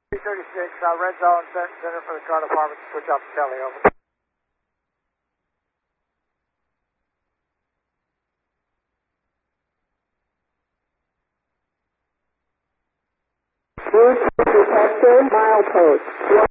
336, red zone, center for the car department, switch off the telly, over. Detector, milepost.